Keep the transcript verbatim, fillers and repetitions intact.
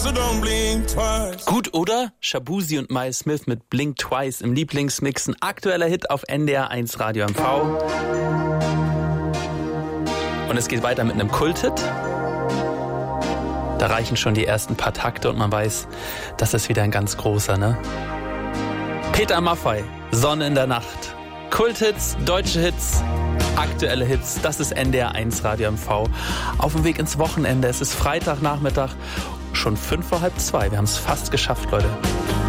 so don't blink twice. Gut, oder? Shabuzi und Miles Smith mit Blink Twice im Lieblingsmix. Ein aktueller Hit auf N D R eins Radio M V. Und es geht weiter mit einem Kulthit. Da reichen schon die ersten paar Takte und man weiß, das ist wieder ein ganz großer, ne? Peter Maffay, Sonne in der Nacht. Kulthits, deutsche Hits, aktuelle Hits, das ist N D R eins Radio M V. Auf dem Weg ins Wochenende, es ist Freitagnachmittag, schon fünf vor halb zwei. Wir haben es fast geschafft, Leute.